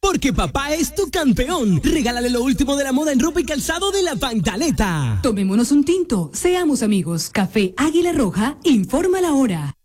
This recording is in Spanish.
porque papá es tu campeón. Regálale lo último de la moda en ropa y calzado de La Pantaleta. Tomémonos un tinto, seamos amigos. Café Águila Roja, informa la hora.